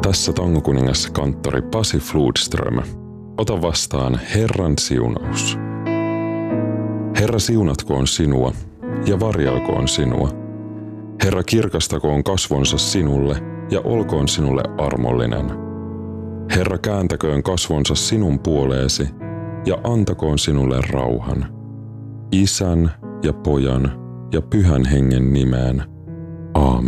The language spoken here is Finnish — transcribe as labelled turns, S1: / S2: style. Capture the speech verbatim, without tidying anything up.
S1: Tässä Tangokuningas kanttori Pasi Flodström. Ota vastaan Herran siunaus. Herra siunatkoon sinua ja varjelkoon sinua. Herra kirkastakoon kasvonsa sinulle ja olkoon sinulle armollinen. Herra kääntäköön kasvonsa sinun puoleesi ja antakoon sinulle rauhan. Isän ja Pojan ja Pyhän Hengen nimeen. Aamen.